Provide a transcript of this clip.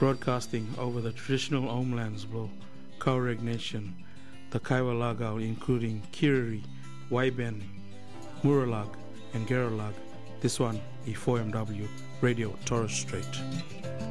broadcasting over the traditional homelands of Tuareg Nation, the Kaiwa Lagao, including Kiriri, Waiben, Muralag, and Geralag. This one, E4MW, Radio Torres Strait.